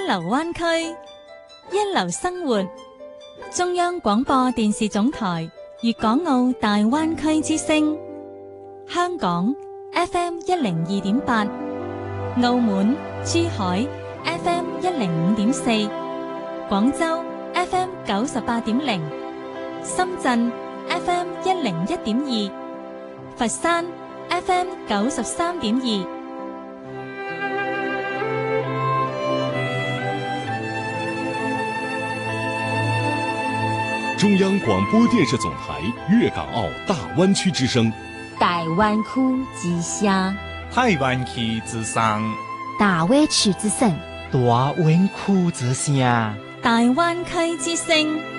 流灣區，一流生活。中央廣播電視總台粵港澳大灣區之聲，香港 FM 102.8，澳門珠海 FM 105.4，廣州 FM 98.0，深圳 FM 101.2，佛山 FM 93.2。 中央廣播電視總台粵港澳大灣區之聲， 大灣區之聲， 大灣區之聲， 大灣區之聲， 大灣區之聲， 大灣區之聲。